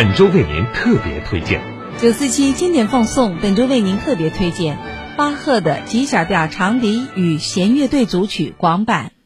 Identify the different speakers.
Speaker 1: 本周为您特别推荐。
Speaker 2: 947经典放送本周为您特别推荐巴赫的 G 小调长笛与弦乐队组曲广版。